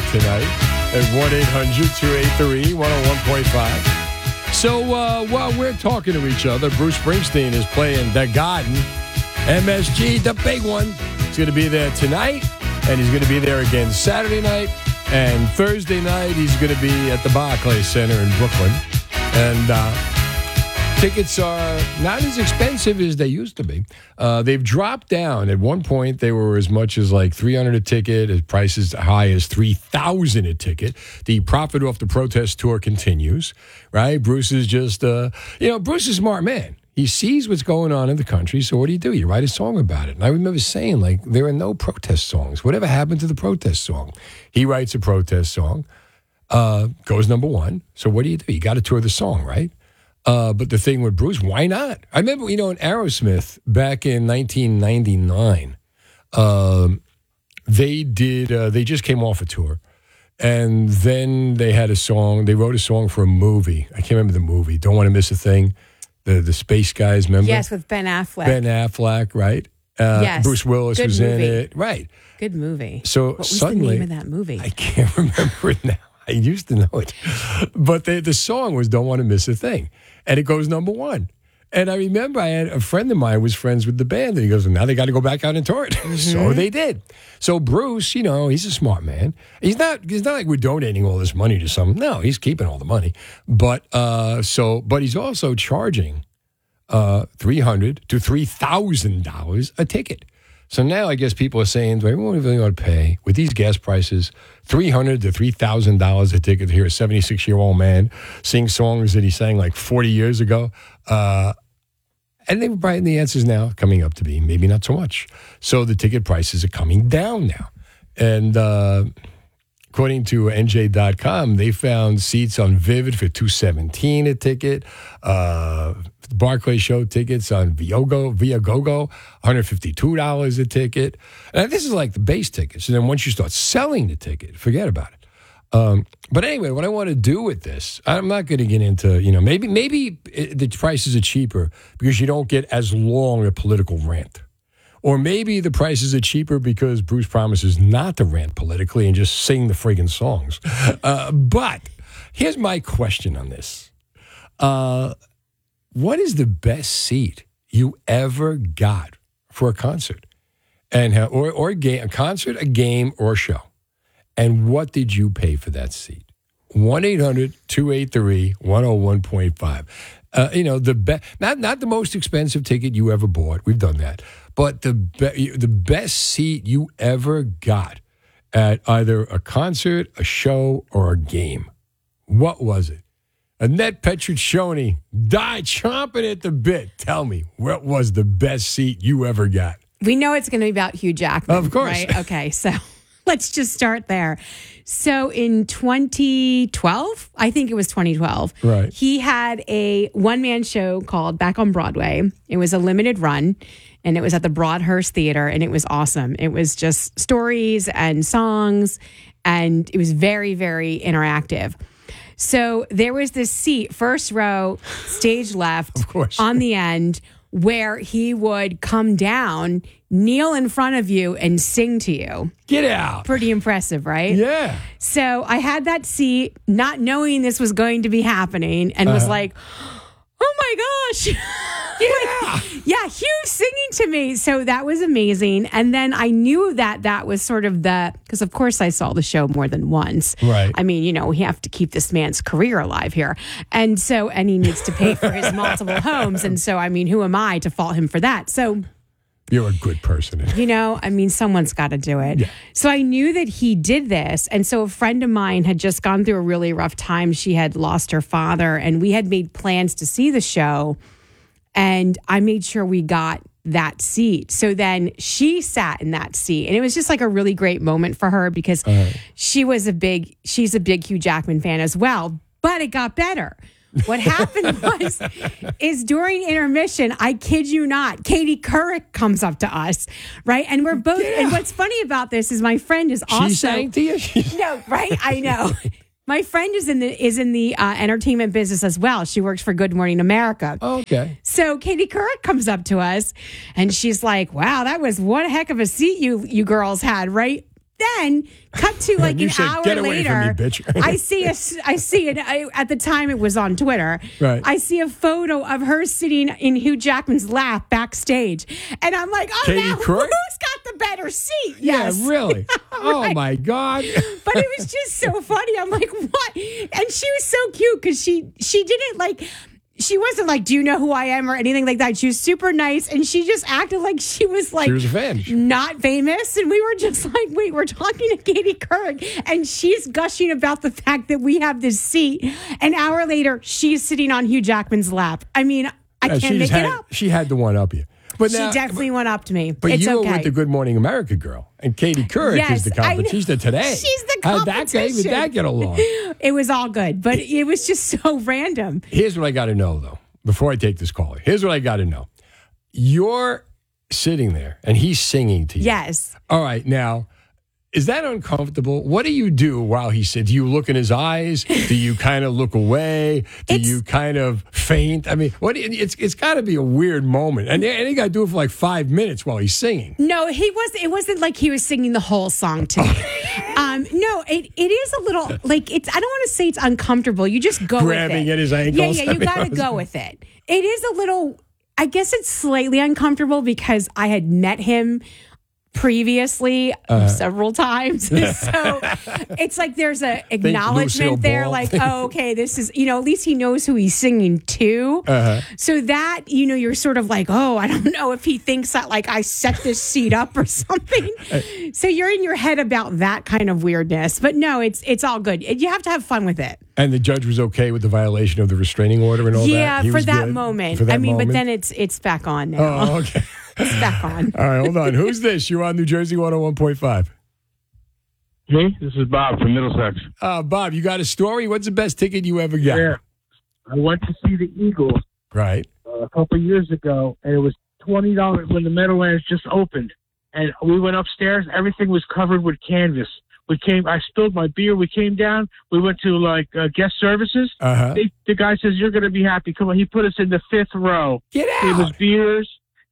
o'clock tonight at 1-800-283-101.5. So while we're talking to each other, Bruce Springsteen is playing The Garden. MSG, the big one. He's going to be there tonight, and he's going to be there again Saturday night. And Thursday night, he's going to be at the Barclays Center in Brooklyn. And tickets are not as expensive as they used to be. They've dropped down. At one point, they were as much as like $300 a ticket, at prices high as $3,000 a ticket. The profit off the protest tour continues, right? Bruce is just, Bruce is a smart man. He sees what's going on in the country, so what do? You write a song about it. And I remember saying, like, there are no protest songs. Whatever happened to the protest song? He writes a protest song, goes number one. So what do? You got to tour the song, right? But the thing with Bruce, why not? I remember, in Aerosmith, back in 1999, they just came off a tour. And then they had a song, they wrote a song for a movie. I can't remember the movie. Don't Want to Miss a Thing. The Space Guys, remember? Yes, with Ben Affleck. Ben Affleck, right? Yes. Bruce Willis was movie. in it. Right. Good movie. So what was suddenly, the name of that movie? I can't remember it now. I used to know it. But the song was Don't Want to Miss a Thing. And it goes number one. And I remember I had a friend of mine was friends with the band. And he goes, well, now they got to go back out and tour it. Mm-hmm. So they did. So Bruce, he's a smart man. He's not like we're donating all this money to some. No, he's keeping all the money. But he's also charging $300 to $3,000 a ticket. So now I guess people are saying, do everyone really want to pay with these gas prices $300 to $3,000 a ticket to hear a 76-year-old man sing songs that he sang like 40 years ago? And the answer is now coming up to be maybe not so much. So the ticket prices are coming down now. And according to NJ.com, they found seats on Vivid for $217 a ticket. Barclay Show tickets on Viagogo, $152 a ticket. And this is like the base tickets. And then once you start selling the ticket, forget about it. But anyway, what I want to do with this, I'm not going to get into, maybe the prices are cheaper because you don't get as long a political rant. Or maybe the prices are cheaper because Bruce promises not to rant politically and just sing the friggin' songs. But here's my question on this. What is the best seat you ever got for a concert? And or a game, a concert, a game, or a show? And what did you pay for that seat? 1-800-283-101.5. Not the most expensive ticket you ever bought. We've done that. But the best seat you ever got at either a concert, a show, or a game. What was it? Annette Petruccioni died chomping at the bit. Tell me, what was the best seat you ever got? We know it's going to be about Hugh Jackman. Of course. Right? Okay, so let's just start there. So in 2012, I think it was 2012, right, he had a one-man show called Back on Broadway. It was a limited run, and it was at the Broadhurst Theater, and it was awesome. It was just stories and songs, and it was very, very interactive. So there was this seat, first row, stage left, of course, on the end, where he would come down, kneel in front of you, and sing to you. Get out. Pretty impressive, right? Yeah. So I had that seat, not knowing this was going to be happening, and was like, oh my gosh. Yeah. Yeah, Hugh singing to me. So that was amazing. And then I knew that was sort of because of course I saw the show more than once. Right. I mean, we have to keep this man's career alive here. And he needs to pay for his multiple homes. And so, who am I to fault him for that? So you're a good person. Someone's got to do it. Yeah. So I knew that he did this. And so a friend of mine had just gone through a really rough time. She had lost her father, and we had made plans to see the show. And I made sure we got that seat. So then she sat in that seat. And it was just like a really great moment for her because she's a big Hugh Jackman fan as well. But it got better. What happened is during intermission, I kid you not, Katie Couric comes up to us, right? And we're both, and what's funny about this is my friend is also. She sang to you? No, right? I know. My friend is in the entertainment business as well. She works for Good Morning America. Oh, okay. So Katie Couric comes up to us, and she's like, "Wow, that was one heck of a seat you girls had, right?" then, cut to like You an said, hour "Get away from later, me, bitch." I see it. At the time, it was on Twitter. Right. I see a photo of her sitting in Hugh Jackman's lap backstage, and I'm like, oh, Katie now Couric? who's got the better seat? Yes. Yeah, really. Oh my God. But it was just so funny. I'm like, what? And she was so cute because she didn't like. She wasn't like, do you know who I am or anything like that. She was super nice, and she just acted like she was like She was a fan. not famous. And we were just like, wait, we're talking to Katie Couric, and she's gushing about the fact that we have this seat. An hour later, she's sitting on Hugh Jackman's lap. I mean, I can't make it up. She had to one up you. But She definitely went up to me. But It's you were okay. with the Good Morning America girl, and Katie Couric Yes, is the I know. competition today. She's the How did that get along? It was all good, but it was just so random. Here's what I got to know, though, before I take this caller. Here's what I got to know. You're sitting there, and he's singing to you. Yes. All right, now, is that uncomfortable? What do you do while he said? Do you look in his eyes? Do you kind of look away? Do you kind of faint? I mean, it's got to be a weird moment. And you got to do it for like 5 minutes while he's singing. No, it wasn't like he was singing the whole song to me. No, it is a little like I don't want to say it's uncomfortable. You just go Grabbing with it. at his ankles. Yeah, you got to go with it. It is a little. I guess it's slightly uncomfortable because I had met him previously several times. So it's like there's a acknowledgement there, Ball. like, oh, okay, this is, at least he knows who he's singing to. So that, you're sort of like, oh, I don't know if he thinks that like I set this seat up or something. So you're in your head about that kind of weirdness. But no, it's all good. You have to have fun with it. And the judge was okay with the violation of the restraining order and all that? Yeah, He for was that good moment. for that But moment? then it's back on now. Oh, okay. It's back on. All right, hold on. Who's this? You're on New Jersey 101.5. Me? This is Bob from Middlesex. Bob, you got a story? What's the best ticket you ever got? Yeah. I went to see the Eagles Right. a couple of years ago, and it was $20 when the Meadowlands just opened. And we went upstairs. Everything was covered with canvas. I spilled my beer. We came down. We went to, guest services. Uh-huh. The guy says, you're going to be happy. Come on. He put us in the 5th row. Get Gave out. us beers.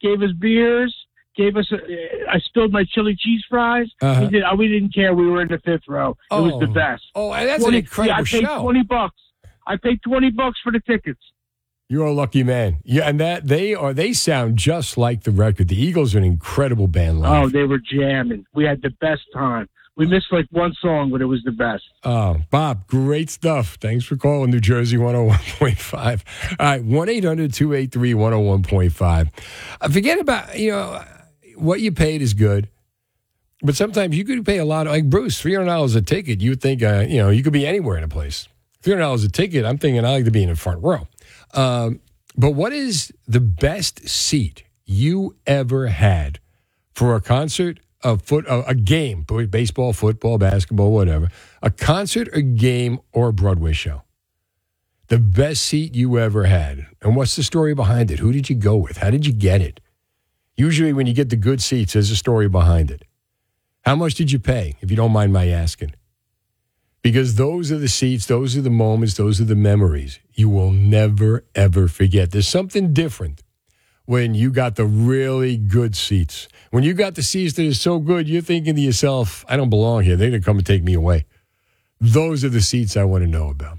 I spilled my chili cheese fries. Uh-huh. We didn't care. We were in the 5th row. It was the best. Oh, and that's an incredible I paid show. $20. I paid $20 for the tickets. You're a lucky man. Yeah, and they sound just like the record. The Eagles are an incredible band live. Oh, they were jamming. We had the best time. We missed like one song, but it was the best. Oh, Bob, great stuff. Thanks for calling New Jersey 101.5. All right, 1-800-283-101.5. Forget about, what you paid is good. But sometimes you could pay a lot. Like Bruce, $300 a ticket. You would think, you could be anywhere in a place. $300 a ticket, I'm thinking I like to be in the front row. But what is the best seat you ever had for a concert, a game, baseball, football, basketball, whatever, a concert, a game, or a Broadway show? The best seat you ever had. And what's the story behind it? Who did you go with? How did you get it? Usually when you get the good seats, there's a story behind it. How much did you pay, if you don't mind my asking? Because those are the seats, those are the moments, those are the memories you will never, ever forget. There's something different when you got the really good seats. When you got the seats that are so good, you're thinking to yourself, I don't belong here. They're going to come and take me away. Those are the seats I want to know about.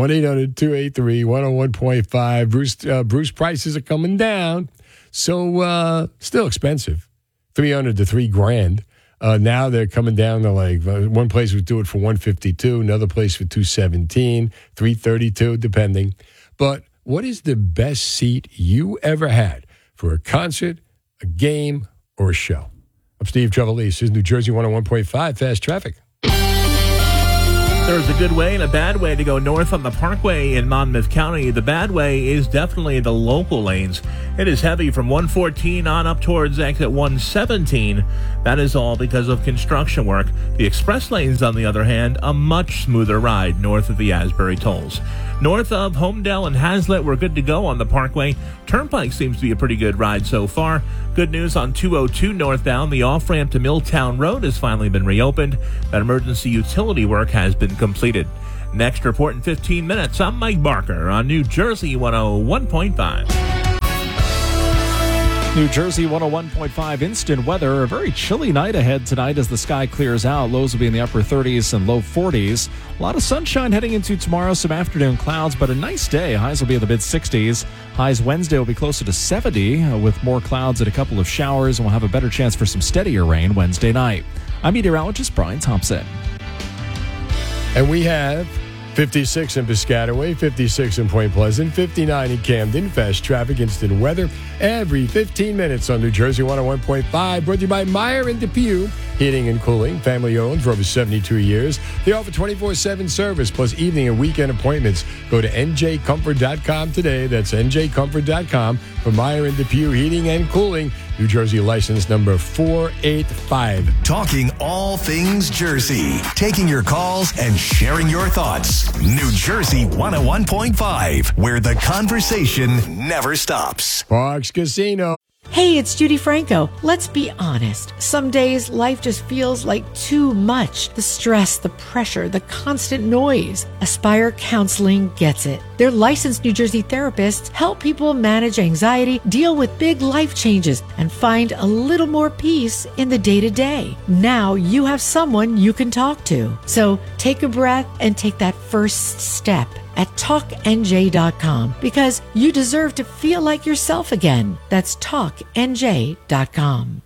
1-800-283-101.5. Bruce prices are coming down. So still expensive. $300 to $3,000. Now they're coming down to one place would do it for $152, another place for $217, $332, depending. But what is the best seat you ever had for a concert, a game, or a show? I'm Steve Trevelise. This is New Jersey 101.5 Fast Traffic. There's a good way and a bad way to go north on the Parkway in Monmouth County. The bad way is definitely the local lanes. It is heavy from 114 on up towards exit 117. That is all because of construction work. The express lanes, on the other hand, a much smoother ride north of the Asbury tolls. North of Homedale and Hazlitt, we're good to go on the Parkway. Turnpike seems to be a pretty good ride so far. Good news on 202 northbound. The off-ramp to Milltown Road has finally been reopened. That emergency utility work has been completed. Next report in 15 minutes. I'm Mike Barker on New Jersey 101.5. New Jersey 101.5 instant weather. A very chilly night ahead tonight as the sky clears out. Lows will be in the upper 30s and low 40s. A lot of sunshine heading into tomorrow, some afternoon clouds, but a nice day. Highs will be in the mid-60s. Highs Wednesday will be closer to 70 with more clouds and a couple of showers, and we'll have a better chance for some steadier rain Wednesday night. I'm meteorologist Brian Thompson. And we have 56 in Piscataway, 56 in Point Pleasant, 59 in Camden. Fast traffic, instant weather every 15 minutes on New Jersey 101.5. Brought to you by Meyer and DePue Heating and Cooling, family owned for over 72 years. They offer 24/7 service plus evening and weekend appointments. Go to njcomfort.com today. That's njcomfort.com for Meyer and DePue Heating and Cooling. New Jersey license number 485. Talking all things Jersey. Taking your calls and sharing your thoughts. New Jersey 101.5, where the conversation never stops. Parks Casino. Hey, it's Judy Franco. Let's be honest. Some days life just feels like too much. The stress, the pressure, the constant noise. Aspire Counseling gets it. Their licensed New Jersey therapists help people manage anxiety, deal with big life changes, and find a little more peace in the day-to-day. Now you have someone you can talk to. So take a breath and take that first step at TalkNJ.com, because you deserve to feel like yourself again. That's TalkNJ.com.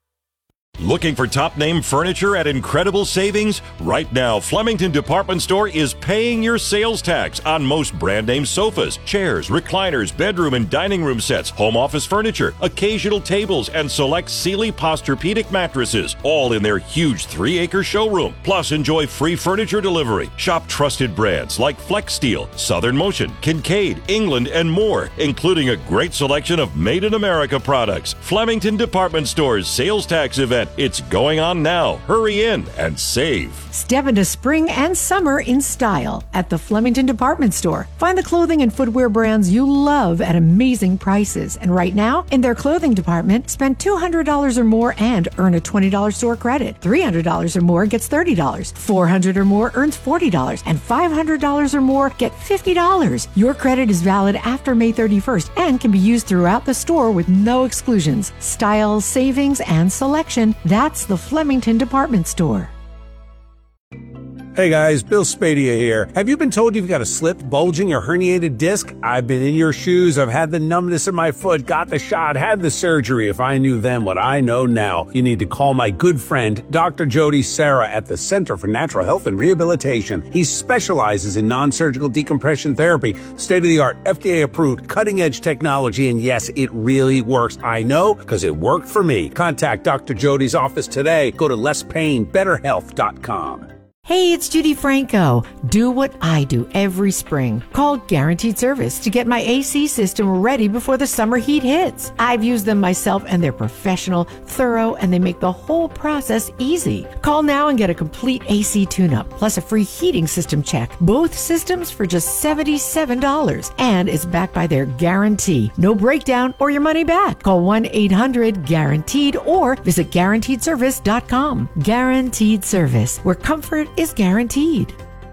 Looking for top-name furniture at incredible savings? Right now, Flemington Department Store is paying your sales tax on most brand-name sofas, chairs, recliners, bedroom and dining room sets, home office furniture, occasional tables, and select Sealy Posturepedic mattresses, all in their huge 3-acre showroom. Plus, enjoy free furniture delivery. Shop trusted brands like Flex Steel, Southern Motion, Kincaid, England, and more, including a great selection of made-in-America products. Flemington Department Store's sales tax event. It's going on now. Hurry in and save. Step into spring and summer in style at the Flemington Department Store. Find the clothing and footwear brands you love at amazing prices. And right now, in their clothing department, spend $200 or more and earn a $20 store credit. $300 or more gets $30. $400 or more earns $40. And $500 or more get $50. Your credit is valid after May 31st and can be used throughout the store with no exclusions. Style, savings, and selection. That's the Flemington Department Store. Hey guys, Bill Spadia here. Have you been told you've got a slipped, bulging, or herniated disc? I've been in your shoes. I've had the numbness in my foot, got the shot, had the surgery. If I knew then what I know now, you need to call my good friend, Dr. Jody Serra at the Center for Natural Health and Rehabilitation. He specializes in non-surgical decompression therapy, state-of-the-art, FDA-approved, cutting-edge technology, and yes, it really works. I know, because it worked for me. Contact Dr. Jody's office today. Go to lesspainbetterhealth.com. Hey, it's Judy Franco. Do what I do every spring. Call Guaranteed Service to get my AC system ready before the summer heat hits. I've used them myself and they're professional, thorough, and they make the whole process easy. Call now and get a complete AC tune-up, plus a free heating system check. Both systems for just $77, and it's backed by their guarantee. No breakdown or your money back. Call 1-800-GUARANTEED or visit GuaranteedService.com. Guaranteed Service, where comfort is guaranteed.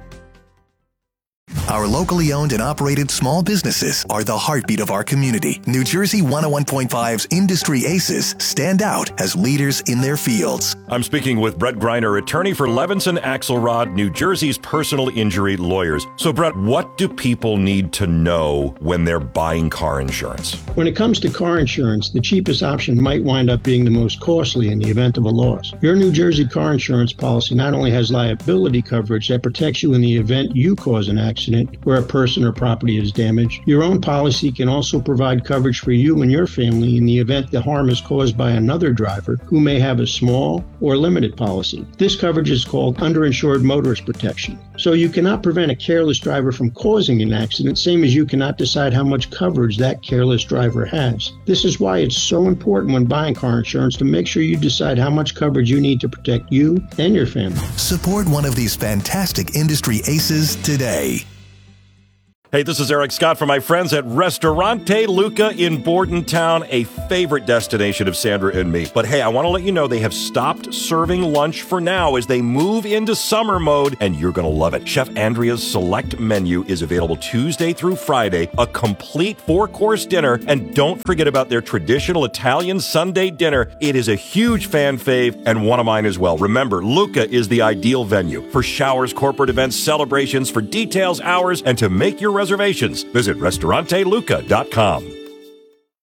Our locally owned and operated small businesses are the heartbeat of our community. New Jersey 101.5's Industry Aces stand out as leaders in their fields. I'm speaking with Brett Greiner, attorney for Levinson Axelrod, New Jersey's personal injury lawyers. So, Brett, what do people need to know when they're buying car insurance? When it comes to car insurance, the cheapest option might wind up being the most costly in the event of a loss. Your New Jersey car insurance policy not only has liability coverage that protects you in the event you cause an accident where a person or property is damaged, your own policy can also provide coverage for you and your family in the event the harm is caused by another driver who may have a small or limited policy. This coverage is called underinsured motorist protection. So you cannot prevent a careless driver from causing an accident, same as you cannot decide how much coverage that careless driver has. This is why it's so important when buying car insurance to make sure you decide how much coverage you need to protect you and your family. Support one of these fantastic industry aces today. Hey, this is Eric Scott from my friends at Ristorante Luca in Bordentown, a favorite destination of Sandra and me. But hey, I want to let you know they have stopped serving lunch for now as they move into summer mode, and you're going to love it. Chef Andrea's select menu is available Tuesday through Friday, a complete 4-course dinner, and don't forget about their traditional Italian Sunday dinner. It is a huge fan fave and one of mine as well. Remember, Luca is the ideal venue for showers, corporate events, celebrations. For details, hours, and to make your reservations, visit restauranteluca.com.